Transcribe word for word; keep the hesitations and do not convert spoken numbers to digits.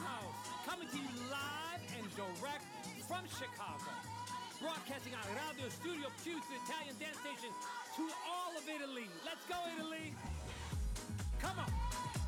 House, coming to you live and direct from Chicago. Broadcasting on Radio Studio Più, the Italian dance station, to all of Italy. Let's go, Italy! Come on!